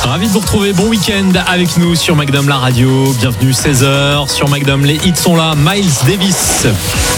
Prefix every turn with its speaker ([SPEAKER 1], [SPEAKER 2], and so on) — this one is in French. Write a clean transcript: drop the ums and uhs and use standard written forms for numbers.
[SPEAKER 1] Ravi de vous retrouver, bon week-end avec nous sur Magnum la radio. Bienvenue 16h sur Magnum, les hits sont là. Miles Davis.